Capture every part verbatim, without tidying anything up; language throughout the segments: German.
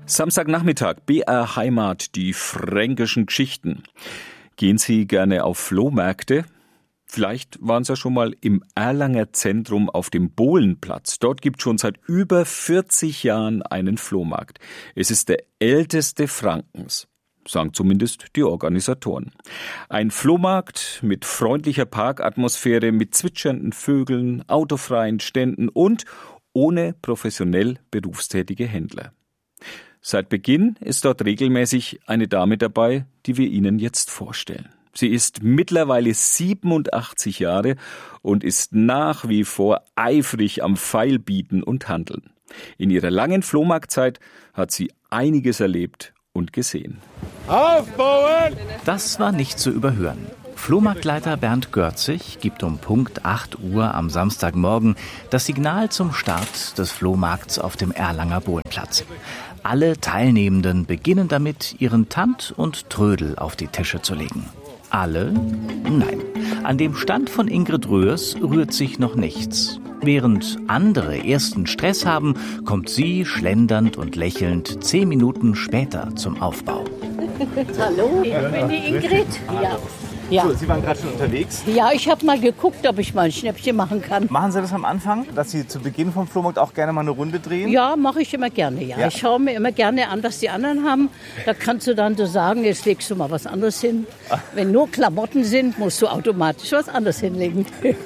Samstagnachmittag, B R Heimat, die fränkischen Geschichten. Gehen Sie gerne auf Flohmärkte? Vielleicht waren Sie ja schon mal im Erlanger Zentrum auf dem Bohlenplatz. Dort gibt es schon seit über vierzig Jahren einen Flohmarkt. Es ist der älteste Frankens, sagen zumindest die Organisatoren. Ein Flohmarkt mit freundlicher Parkatmosphäre, mit zwitschernden Vögeln, autofreien Ständen und ohne professionell berufstätige Händler. Seit Beginn ist dort regelmäßig eine Dame dabei, die wir Ihnen jetzt vorstellen. Sie ist mittlerweile siebenundachtzig Jahre und ist nach wie vor eifrig am Feilbieten und Handeln. In ihrer langen Flohmarktzeit hat sie einiges erlebt und gesehen. Aufbauen! Das war nicht zu überhören. Flohmarktleiter Bernd Görzig gibt um Punkt acht Uhr am Samstagmorgen das Signal zum Start des Flohmarkts auf dem Erlanger Bohlenplatz. Alle Teilnehmenden beginnen damit, ihren Tand und Trödel auf die Tische zu legen. Alle? Nein. An dem Stand von Ingrid Röhrs rührt sich noch nichts. Während andere ersten Stress haben, kommt sie schlendernd und lächelnd zehn Minuten später zum Aufbau. Hallo, ich bin die Ingrid. Ja. Ja. So, Sie waren gerade schon unterwegs. Ja, ich habe mal geguckt, ob ich mal ein Schnäppchen machen kann. Machen Sie das am Anfang, dass Sie zu Beginn vom Flohmarkt auch gerne mal eine Runde drehen? Ja, mache ich immer gerne. Ja. Ja. Ich schaue mir immer gerne an, was die anderen haben. Da kannst du dann so sagen, jetzt legst du mal was anderes hin. Ach. Wenn nur Klamotten sind, musst du automatisch was anderes hinlegen.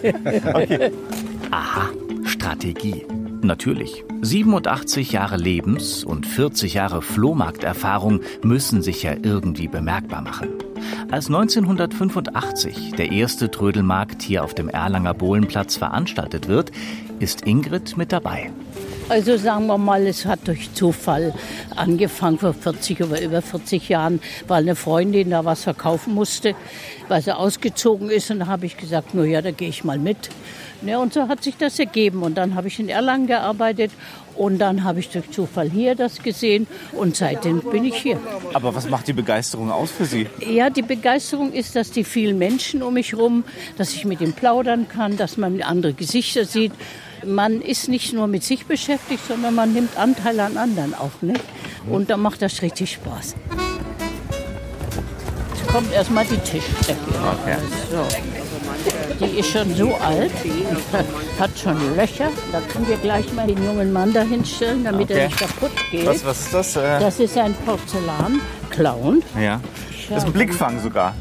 Okay. Aha, Strategie. Natürlich. siebenundachtzig Jahre Lebens- und vierzig Jahre Flohmarkterfahrung müssen sich ja irgendwie bemerkbar machen. Als neunzehnhundertfünfundachtzig der erste Trödelmarkt hier auf dem Erlanger Bohlenplatz veranstaltet wird, ist Ingrid mit dabei. Also sagen wir mal, es hat durch Zufall angefangen vor vierzig oder über vierzig Jahren, weil eine Freundin da was verkaufen musste, weil sie ausgezogen ist. Und da habe ich gesagt, na ja, da gehe ich mal mit. Ja, und so hat sich das ergeben. Und dann habe ich in Erlangen gearbeitet und dann habe ich durch Zufall hier das gesehen und seitdem bin ich hier. Aber was macht die Begeisterung aus für Sie? Ja, die Begeisterung ist, dass die vielen Menschen um mich rum, dass ich mit ihnen plaudern kann, dass man andere Gesichter sieht. Man ist nicht nur mit sich beschäftigt, sondern man nimmt Anteil an anderen auch, nicht? Und da macht das richtig Spaß. Jetzt kommt erstmal die Tischdecke. Okay. So. Die ist schon so alt, hat schon Löcher. Da können wir gleich mal den jungen Mann da hinstellen, damit Okay. er nicht kaputt geht. Was, was ist das? Äh, Das ist ein Porzellan-Clown. ja. Das ist ein Blickfang sogar.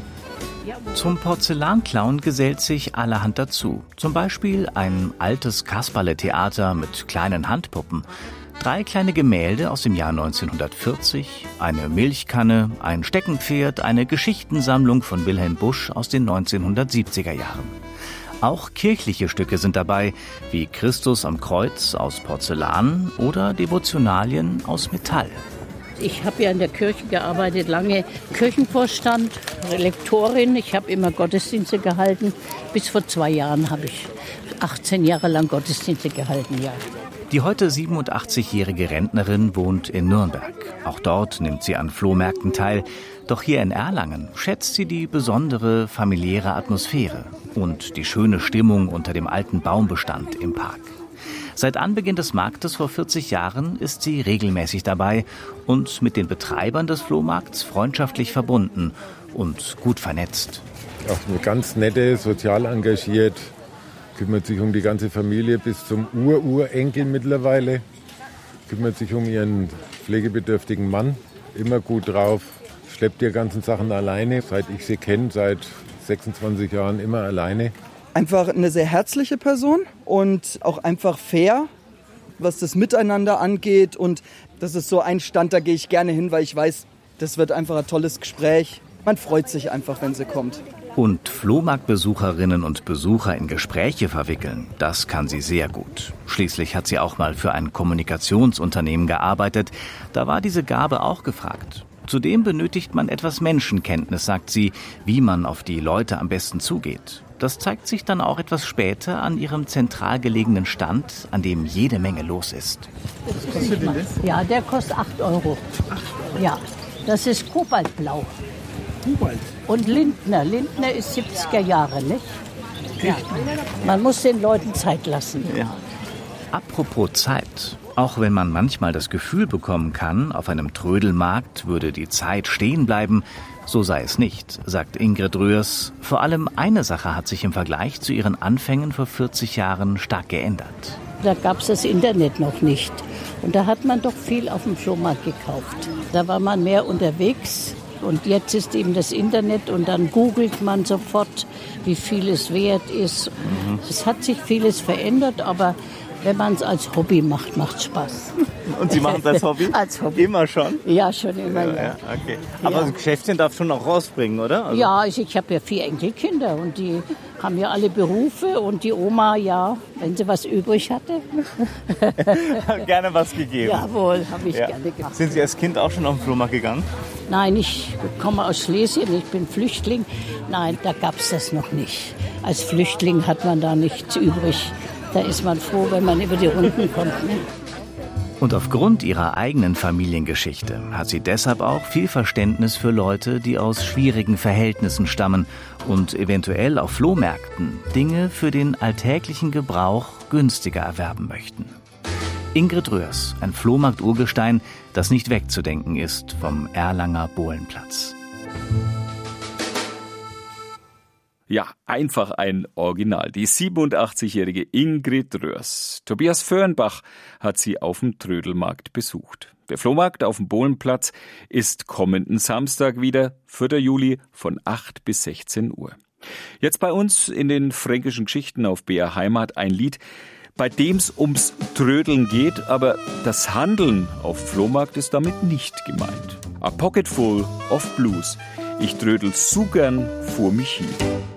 Zum Porzellanclown gesellt sich allerhand dazu. Zum Beispiel ein altes Kasperle-Theater mit kleinen Handpuppen, drei kleine Gemälde aus dem Jahr neunzehnhundertvierzig, eine Milchkanne, ein Steckenpferd, eine Geschichtensammlung von Wilhelm Busch aus den neunzehnhundertsiebziger Jahren. Auch kirchliche Stücke sind dabei, wie Christus am Kreuz aus Porzellan oder Devotionalien aus Metall. Ich habe ja in der Kirche gearbeitet, lange Kirchenvorstand, Lektorin. Ich habe immer Gottesdienste gehalten. Bis vor zwei Jahren habe ich achtzehn Jahre lang Gottesdienste gehalten, ja. Die heute siebenundachtzigjährige Rentnerin wohnt in Nürnberg. Auch dort nimmt sie an Flohmärkten teil. Doch hier in Erlangen schätzt sie die besondere familiäre Atmosphäre und die schöne Stimmung unter dem alten Baumbestand im Park. Seit Anbeginn des Marktes vor vierzig Jahren ist sie regelmäßig dabei und mit den Betreibern des Flohmarkts freundschaftlich verbunden und gut vernetzt. Auch eine ganz nette, sozial engagiert, kümmert sich um die ganze Familie bis zum Ur-Urenkel mittlerweile, kümmert sich um ihren pflegebedürftigen Mann, immer gut drauf, schleppt die ganzen Sachen alleine, seit ich sie kenne, seit sechsundzwanzig Jahren immer alleine. Einfach eine sehr herzliche Person und auch einfach fair, was das Miteinander angeht. Und das ist so ein Stand, da gehe ich gerne hin, weil ich weiß, das wird einfach ein tolles Gespräch. Man freut sich einfach, wenn sie kommt. Und Flohmarktbesucherinnen und Besucher in Gespräche verwickeln, das kann sie sehr gut. Schließlich hat sie auch mal für ein Kommunikationsunternehmen gearbeitet. Da war diese Gabe auch gefragt. Zudem benötigt man etwas Menschenkenntnis, sagt sie, wie man auf die Leute am besten zugeht. Das zeigt sich dann auch etwas später an ihrem zentral gelegenen Stand, an dem jede Menge los ist. Ja, der kostet acht Euro. Ja, das ist Kobaltblau. Kobalt. Und Lindner. Lindner ist siebziger Jahre, nicht? Ja. Man muss den Leuten Zeit lassen. Ja. Apropos Zeit. Auch wenn man manchmal das Gefühl bekommen kann, auf einem Trödelmarkt würde die Zeit stehen bleiben, so sei es nicht, sagt Ingrid Röhrs. Vor allem eine Sache hat sich im Vergleich zu ihren Anfängen vor vierzig Jahren stark geändert. Da gab es das Internet noch nicht. Und da hat man doch viel auf dem Flohmarkt gekauft. Da war man mehr unterwegs. Und jetzt ist eben das Internet und dann googelt man sofort, wie viel es wert ist. Mhm. Es hat sich vieles verändert, aber wenn man es als Hobby macht, macht es Spaß. Und Sie machen es als Hobby? Als Hobby. Immer schon? Ja, schon immer, ja. ja, okay. Aber ja. das Geschäftchen darf schon auch rausbringen, oder? Also ja, ich, ich habe ja vier Enkelkinder und die haben ja alle Berufe und die Oma, ja, wenn sie was übrig hatte. Gerne was gegeben. Jawohl, habe ich ja. gerne gemacht. Sind Sie als Kind auch schon auf den Flohmarkt gegangen? Nein, ich komme aus Schlesien, ich bin Flüchtling. Nein, da gab es das noch nicht. Als Flüchtling hat man da nichts übrig. Da ist man froh, wenn man über die Runden kommt. Ne? Und aufgrund ihrer eigenen Familiengeschichte hat sie deshalb auch viel Verständnis für Leute, die aus schwierigen Verhältnissen stammen und eventuell auf Flohmärkten Dinge für den alltäglichen Gebrauch günstiger erwerben möchten. Ingrid Röhrs, ein Flohmarkt-Urgestein, das nicht wegzudenken ist vom Erlanger Bohlenplatz. Ja, einfach ein Original. Die siebenundachtzigjährige Ingrid Röhrs. Tobias Föhrenbach hat sie auf dem Trödelmarkt besucht. Der Flohmarkt auf dem Bohlenplatz ist kommenden Samstag wieder, vierter Juli, von acht bis sechzehn Uhr. Jetzt bei uns in den fränkischen Geschichten auf B R Heimat ein Lied, bei dem es ums Trödeln geht, aber das Handeln auf Flohmarkt ist damit nicht gemeint. A Pocket Full of Blues. Ich trödel so gern vor mich hin.